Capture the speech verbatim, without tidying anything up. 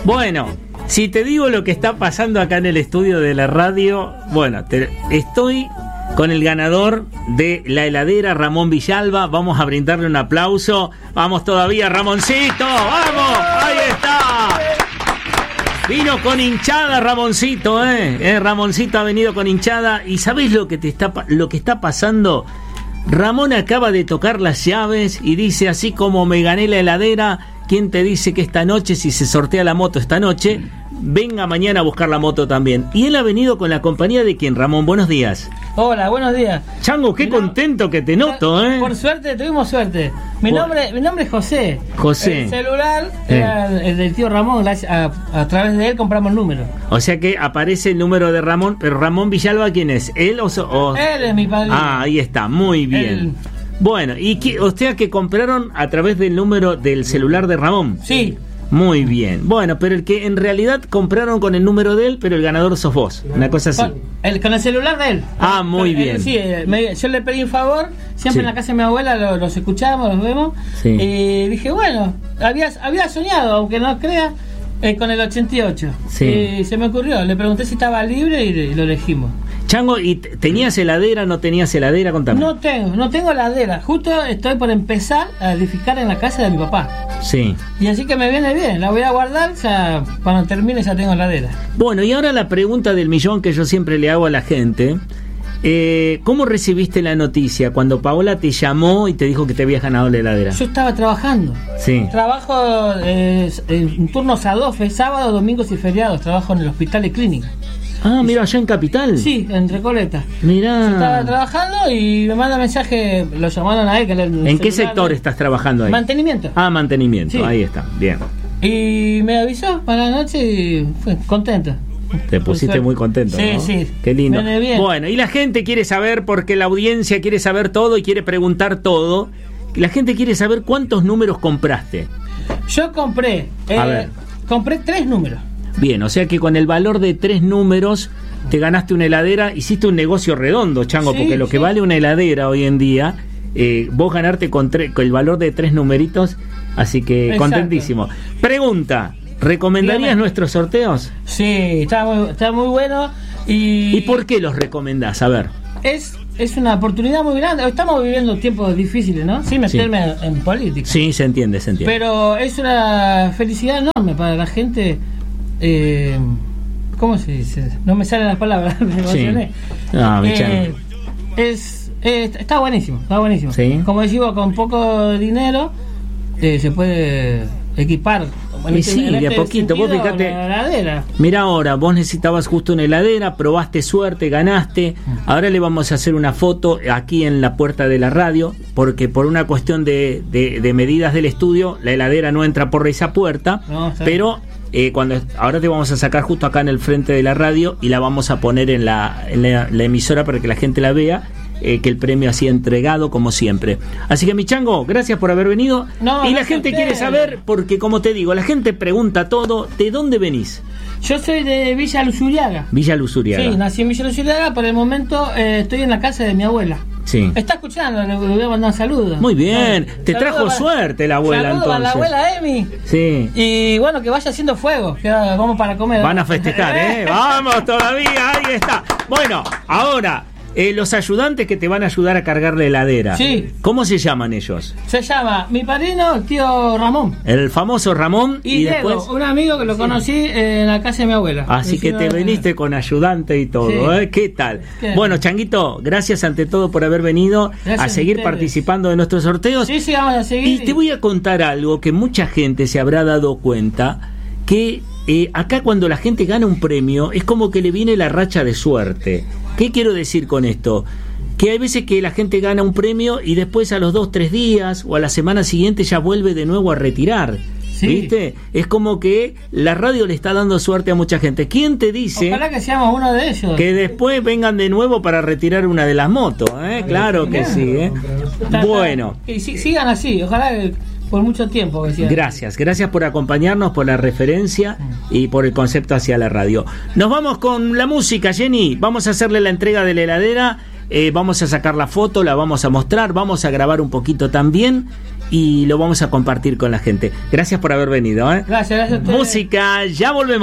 Bueno, si te digo lo que está pasando acá en el estudio de la radio, bueno, te, estoy con el ganador de la heladera, Ramón Villalba. Vamos a brindarle un aplauso. Vamos todavía, Ramoncito. ¡Vamos! ¡Ahí está! Vino con hinchada, Ramoncito, ¿eh? ¿eh? Ramoncito ha venido con hinchada. ¿Y sabés lo que te está, lo que está pasando? Ramón acaba de tocar las llaves y dice, así como me gané la heladera, ¿quién te dice que esta noche, si se sortea la moto esta noche, venga mañana a buscar la moto también? Y él ha venido con la compañía de quién, Ramón. Buenos días. Hola, buenos días. Chango, qué Mi no... contento que te noto, ¿eh? Por suerte, tuvimos suerte. Mi Por... nombre mi nombre es José. José. El celular eh. era el del tío Ramón. Gracias a, a través de él compramos el número. O sea que aparece el número de Ramón, pero Ramón Villalba, ¿quién es? ¿Él o...? o... Él es mi padrino. Ah, ahí está, muy bien. Él... Bueno, y que, o sea que compraron a través del número del celular de Ramón. Sí. Muy bien. Bueno, pero el que en realidad compraron con el número de él, pero el ganador sos vos. Una cosa así. Con el, con el celular de él. Ah, muy con, bien. Eh, sí, me, yo le pedí un favor. Siempre sí. en la casa de mi abuela lo, los escuchamos, los vemos. Sí. Y dije, bueno, había, había soñado, aunque no creas, eh, con el ochenta y ocho. Sí. Y se me ocurrió. Le pregunté si estaba libre y, y lo elegimos. Chango, ¿y tenías heladera, no tenías heladera? Contame. No tengo, no tengo heladera. Justo estoy por empezar a edificar en la casa de mi papá. Sí. Y así que me viene bien, la voy a guardar, ya cuando termine ya tengo heladera. Bueno, y ahora la pregunta del millón que yo siempre le hago a la gente. Eh, ¿Cómo recibiste la noticia cuando Paola te llamó y te dijo que te habías ganado la heladera? Yo estaba trabajando. Sí. Trabajo eh, en turnos a dos, sábados, domingos y feriados. Trabajo en el hospital de clínica. Ah, mira, allá en Capital. Sí, en Recoleta. Mirá. Yo estaba trabajando y me manda mensaje, lo llamaron a él. Que le, ¿En qué sector de... estás trabajando ahí? Mantenimiento. Ah, mantenimiento, sí. Ahí está, bien. Y me avisó para la noche y fue contento. Te pusiste muy contento, sí, ¿no? Sí, qué lindo. Bien. Bueno, y la gente quiere saber, porque la audiencia quiere saber todo y quiere preguntar todo. La gente quiere saber cuántos números compraste. Yo compré, eh, a ver. compré tres números. Bien, o sea que con el valor de tres números te ganaste una heladera, hiciste un negocio redondo, Chango, sí, porque lo que sí. vale una heladera hoy en día, eh, vos ganarte con, tre- con el valor de tres numeritos, así que exacto. Contentísimo. Pregunta, ¿recomendarías Dígame. nuestros sorteos? Sí, está muy, está muy bueno. Y... ¿Y por qué los recomendás? A ver. Es... Es una oportunidad muy grande. Estamos viviendo tiempos difíciles, ¿no? Sin meterme sí. en, en política. Sí, se entiende, se entiende. Pero es una felicidad enorme para la gente. Eh, ¿Cómo se dice? No me salen las palabras, me emocioné. Sí. Ah, eh, es, eh, está buenísimo, está buenísimo. ¿Sí? Como decimos, con poco dinero eh, se puede equipar. Y este, sí, de este a poquito, vos fijate. Mira ahora, vos necesitabas justo una heladera, probaste suerte, ganaste. Ahora le vamos a hacer una foto aquí en la puerta de la radio, porque por una cuestión de, de, de medidas del estudio, la heladera no entra por esa puerta, no, pero eh, cuando ahora te vamos a sacar justo acá en el frente de la radio y la vamos a poner en la, en la, la emisora para que la gente la vea. Eh, que el premio así entregado como siempre. Así que mi Chango, gracias por haber venido. No, y la gente quiere saber, porque como te digo, la gente pregunta todo, ¿de dónde venís? Yo soy de Villa Luzuriaga. Villa Luzuriaga. Sí, nací en Villa Luzuriaga, por el momento eh, estoy en la casa de mi abuela. Sí. Está escuchando, le voy a mandar saludos. Muy bien, no, te trajo a, suerte la abuela entonces. A la abuela Emi. Sí. Y bueno, que vaya haciendo fuego, que vamos para comer. Van a festejar, ¿eh? Vamos todavía, ahí está. Bueno, ahora... Eh, los ayudantes que te van a ayudar a cargar la heladera. Sí. ¿Cómo se llaman ellos? Se llama mi padrino, el tío Ramón. El famoso Ramón. Y, y Diego, después... un amigo que lo conocí sí. en la casa de mi abuela. Así que te viniste de... con ayudante y todo, sí. ¿eh? ¿Qué tal? ¿Qué? Bueno, Changuito, gracias ante todo por haber venido gracias a seguir a participando de nuestros sorteos. Sí, sí, vamos a seguir. Y te voy a contar algo que mucha gente se habrá dado cuenta, que eh, acá cuando la gente gana un premio es como que le viene la racha de suerte. ¿Qué quiero decir con esto? Que hay veces que la gente gana un premio y después a los dos, tres días o a la semana siguiente ya vuelve de nuevo a retirar. Sí. ¿Viste? Es como que la radio le está dando suerte a mucha gente. ¿Quién te dice? Ojalá que seamos uno de ellos. Que después vengan de nuevo para retirar una de las motos, ¿eh? Claro que sí, ¿eh? Bueno. Y sigan así, ojalá que por mucho tiempo. Que gracias, gracias por acompañarnos, por la referencia y por el concepto hacia la radio. Nos vamos con la música, Jenny. Vamos a hacerle la entrega de la heladera eh, vamos a sacar la foto, la vamos a mostrar, vamos a grabar un poquito también y lo vamos a compartir con la gente. Gracias por haber venido, ¿eh? Gracias, gracias a ustedes. Música, ya volvemos.